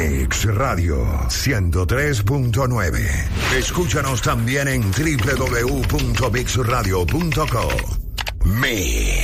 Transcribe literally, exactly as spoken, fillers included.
Mix Radio ciento tres punto nueve. Escúchanos también en doble u doble u doble u punto mix radio punto co. Mix.